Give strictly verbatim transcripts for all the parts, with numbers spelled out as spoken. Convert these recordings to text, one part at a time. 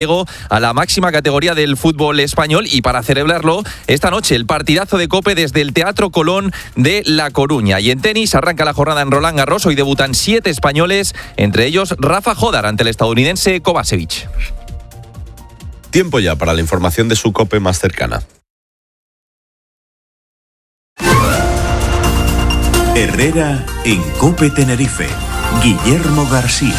a la máxima categoría del fútbol español, y para celebrarlo esta noche el partidazo de COPE desde el Teatro Colón de La Coruña. Y en tenis arranca la jornada en Roland Garros. Hoy debutan siete españoles, entre ellos Rafa Jodar ante el estadounidense Kovacevic. Tiempo ya para la información de su COPE más cercana. Herrera en COPE Tenerife. Guillermo García.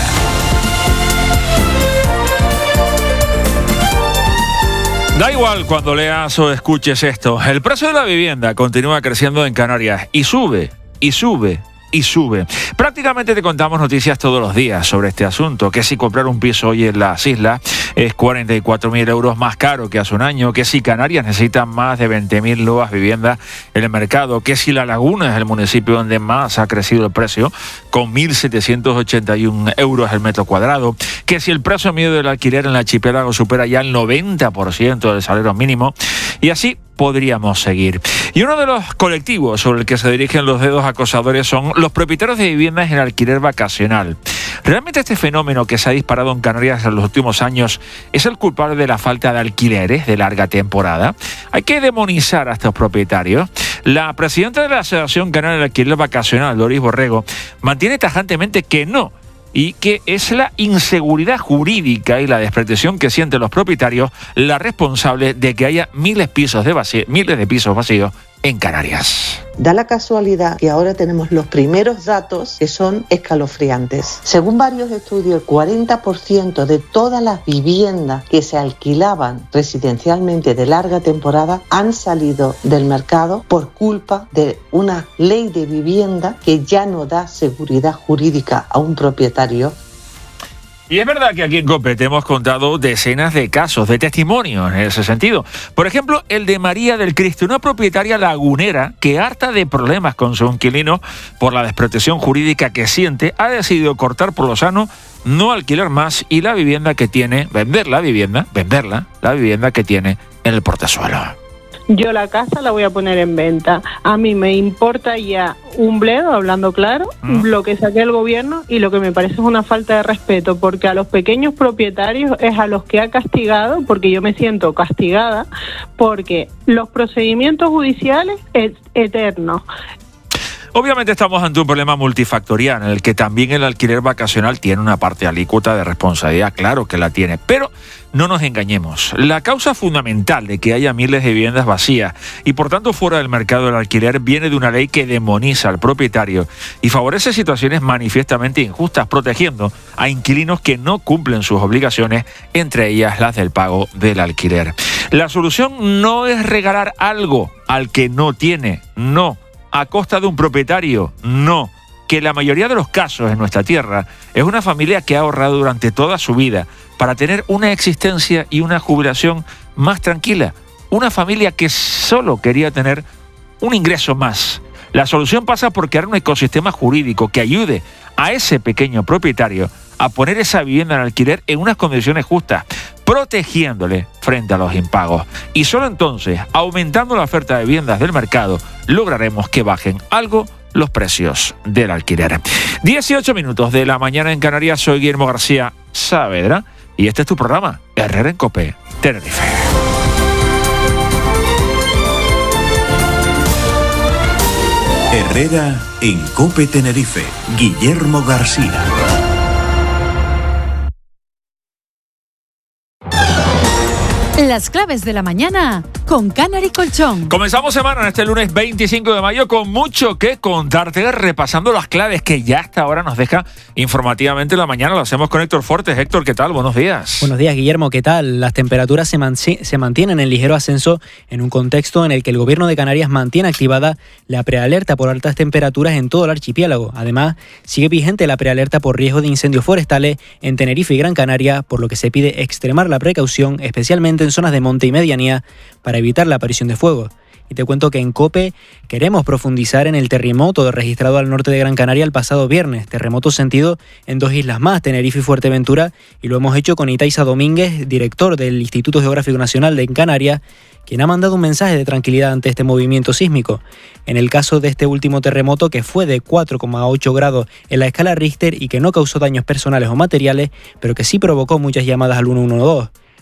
Da igual cuando leas o escuches esto, el precio de la vivienda continúa creciendo en Canarias y sube, y sube, y sube. Prácticamente te contamos noticias todos los días sobre este asunto, que si comprar un piso hoy en las islas es cuarenta y cuatro mil euros más caro que hace un año, que si Canarias necesita más de veinte mil nuevas viviendas en el mercado, que si La Laguna es el municipio donde más ha crecido el precio, con mil setecientos ochenta y un euros el metro cuadrado, que si el precio medio del alquiler en el archipiélago supera ya el noventa por ciento del salario mínimo, y así podríamos seguir. Y uno de los colectivos sobre el que se dirigen los dedos acusadores son los propietarios de viviendas en alquiler vacacional. ¿Realmente este fenómeno que se ha disparado en Canarias en los últimos años es el culpable de la falta de alquileres de larga temporada? ¿Hay que demonizar a estos propietarios? La presidenta de la Asociación Canaria del Alquiler Vacacional, Doris Borrego, mantiene tajantemente que no, y que es la inseguridad jurídica y la desprotección que sienten los propietarios la responsable de que haya miles, pisos de vacío, miles de pisos vacíos en Canarias. Da la casualidad que ahora tenemos los primeros datos que son escalofriantes. Según varios estudios, el cuarenta por ciento de todas las viviendas que se alquilaban residencialmente de larga temporada han salido del mercado por culpa de una ley de vivienda que ya no da seguridad jurídica a un propietario. Y es verdad que aquí en COPE te hemos contado decenas de casos, de testimonios en ese sentido. Por ejemplo, el de María del Cristo, una propietaria lagunera que, harta de problemas con su inquilino por la desprotección jurídica que siente, ha decidido cortar por lo sano, no alquilar más y la vivienda que tiene, vender la vivienda, venderla, la vivienda que tiene en el portezuelo. Yo la casa la voy a poner en venta. A mí me importa ya un bledo, hablando claro, mm. lo que saque el gobierno, y lo que me parece es una falta de respeto, porque a los pequeños propietarios es a los que ha castigado, porque yo me siento castigada, porque los procedimientos judiciales es eternos. Obviamente estamos ante un problema multifactorial en el que también el alquiler vacacional tiene una parte alícuota de responsabilidad, claro que la tiene, pero no nos engañemos. La causa fundamental de que haya miles de viviendas vacías y por tanto fuera del mercado del alquiler viene de una ley que demoniza al propietario y favorece situaciones manifiestamente injustas, protegiendo a inquilinos que no cumplen sus obligaciones, entre ellas las del pago del alquiler. La solución no es regalar algo al que no tiene, no. ¿A costa de un propietario? No. Que la mayoría de los casos en nuestra tierra es una familia que ha ahorrado durante toda su vida para tener una existencia y una jubilación más tranquila. Una familia que solo quería tener un ingreso más. La solución pasa por crear un ecosistema jurídico que ayude a ese pequeño propietario a poner esa vivienda en alquiler en unas condiciones justas, protegiéndole frente a los impagos. Y solo entonces, aumentando la oferta de viviendas del mercado, lograremos que bajen algo los precios del alquiler. dieciocho minutos de la mañana en Canarias. Soy Guillermo García Saavedra y este es tu programa, Herrera en COPE Tenerife. Herrera en COPE Tenerife. Guillermo García. Las claves de la mañana con Canary Colchón. Comenzamos semana en este lunes veinticinco de mayo con mucho que contarte, repasando las claves que ya hasta ahora nos deja informativamente la mañana. Lo hacemos con Héctor Fortes. Héctor, ¿qué tal? Buenos días. Buenos días, Guillermo. ¿Qué tal? Las temperaturas se, man- se mantienen en ligero ascenso en un contexto en el que el Gobierno de Canarias mantiene activada la prealerta por altas temperaturas en todo el archipiélago. Además, sigue vigente la prealerta por riesgo de incendios forestales en Tenerife y Gran Canaria, por lo que se pide extremar la precaución, especialmente en zonas de monte y medianía, para evitar la aparición de fuego. Y te cuento que en COPE queremos profundizar en el terremoto registrado al norte de Gran Canaria el pasado viernes. Terremoto sentido en dos islas más, Tenerife y Fuerteventura, y lo hemos hecho con Itaiza Domínguez, director del Instituto Geográfico Nacional de Canarias, quien ha mandado un mensaje de tranquilidad ante este movimiento sísmico. En el caso de este último terremoto, que fue de cuatro coma ocho grados en la escala Richter y que no causó daños personales o materiales, pero que sí provocó muchas llamadas al uno uno dos.